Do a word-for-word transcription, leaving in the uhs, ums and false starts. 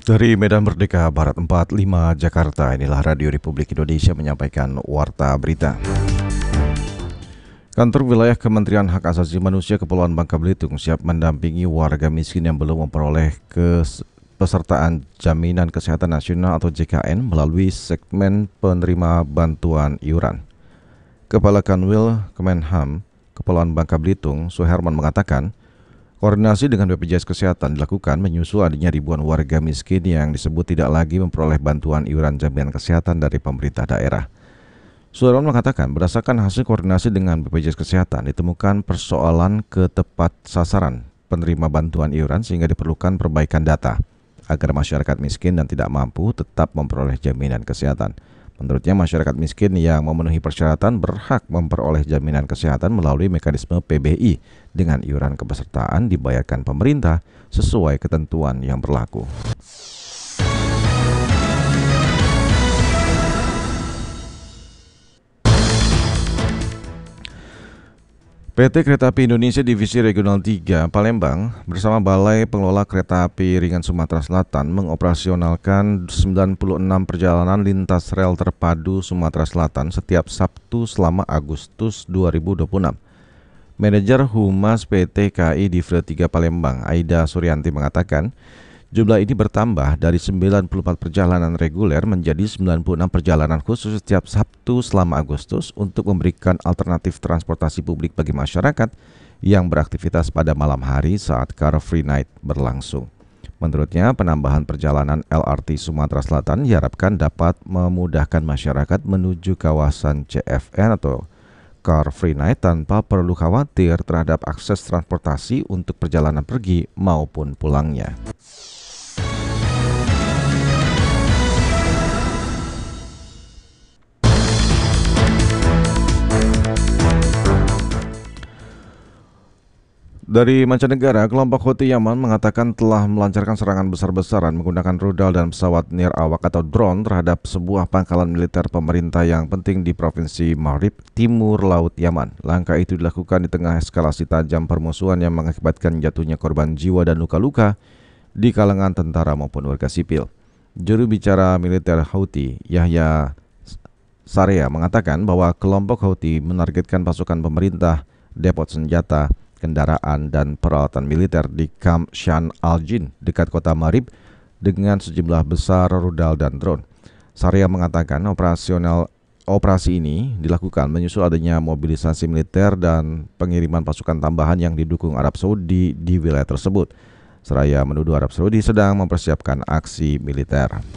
Dari Medan Merdeka Barat empat puluh lima Jakarta, inilah Radio Republik Indonesia menyampaikan Warta Berita. Kantor Wilayah Kementerian Hak Asasi Manusia Kepulauan Bangka Belitung siap mendampingi warga miskin yang belum memperoleh kepesertaan Jaminan Kesehatan Nasional atau J K N melalui segmen penerima bantuan iuran. Kepala Kanwil Kemenham Kepulauan Bangka Belitung, Suherman mengatakan, koordinasi dengan B P J S Kesehatan dilakukan menyusul adanya ribuan warga miskin yang disebut tidak lagi memperoleh bantuan iuran jaminan kesehatan dari pemerintah daerah. Suherman mengatakan berdasarkan hasil koordinasi dengan B P J S Kesehatan ditemukan persoalan ketepat sasaran penerima bantuan iuran sehingga diperlukan perbaikan data agar masyarakat miskin dan tidak mampu tetap memperoleh jaminan kesehatan. Menurutnya, masyarakat miskin yang memenuhi persyaratan berhak memperoleh jaminan kesehatan melalui mekanisme P B I dengan iuran kepesertaan dibayarkan pemerintah sesuai ketentuan yang berlaku. P T Kereta Api Indonesia Divisi Regional tiga Palembang bersama Balai Pengelola Kereta Api Ringan Sumatera Selatan mengoperasionalkan sembilan puluh enam perjalanan lintas rel terpadu Sumatera Selatan setiap Sabtu selama Agustus dua ribu dua puluh enam. Manajer Humas P T K A I Divre tiga Palembang, Aida Suryanti mengatakan, jumlah ini bertambah dari sembilan puluh empat perjalanan reguler menjadi sembilan puluh enam perjalanan khusus setiap Sabtu selama Agustus untuk memberikan alternatif transportasi publik bagi masyarakat yang beraktivitas pada malam hari saat Car Free Night berlangsung. Menurutnya, penambahan perjalanan L R T Sumatera Selatan diharapkan dapat memudahkan masyarakat menuju kawasan C F N atau Car Free Night tanpa perlu khawatir terhadap akses transportasi untuk perjalanan pergi maupun pulangnya. Dari mancanegara, kelompok Houthi Yaman mengatakan telah melancarkan serangan besar-besaran menggunakan rudal dan pesawat nir'awak atau drone terhadap sebuah pangkalan militer pemerintah yang penting di Provinsi Marib, Timur Laut Yaman. Langkah itu dilakukan di tengah eskalasi tajam permusuhan yang mengakibatkan jatuhnya korban jiwa dan luka-luka di kalangan tentara maupun warga sipil. Juru bicara militer Houthi, Yahya Sarea, mengatakan bahwa kelompok Houthi menargetkan pasukan pemerintah, depot senjata, kendaraan dan peralatan militer di Kamp Shan al-Jin dekat kota Marib dengan sejumlah besar rudal dan drone. Sarea mengatakan operasional operasi ini dilakukan menyusul adanya mobilisasi militer dan pengiriman pasukan tambahan yang didukung Arab Saudi di wilayah tersebut. Seraya menuduh Arab Saudi sedang mempersiapkan aksi militer.